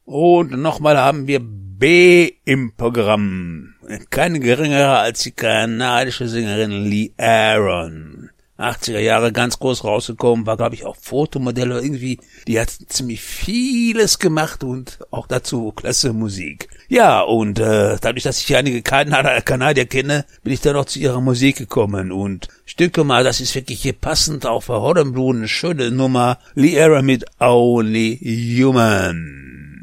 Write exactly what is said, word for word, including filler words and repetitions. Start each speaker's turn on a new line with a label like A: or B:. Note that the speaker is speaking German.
A: Und nochmal haben wir B im Programm. Keine geringere als die kanadische Sängerin Lee Aaron. achtziger Jahre ganz groß rausgekommen, war glaube ich auch Fotomodell oder irgendwie. Die hat ziemlich vieles gemacht und auch dazu klasse Musik. Ja, und äh, dadurch, dass ich einige Kanadier, Kanadier kenne, bin ich dann auch zu ihrer Musik gekommen. Und Stücke mal, das ist wirklich hier passend auf Hot and Blue, eine schöne Nummer. Lee Aaron mit Only Human.